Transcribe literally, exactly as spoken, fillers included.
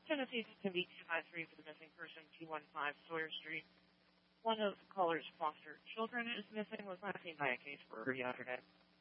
Tennessee's two five three for the missing person, two one five Sawyer Street. One of the caller's foster children is missing, was last seen by a caseworker yesterday.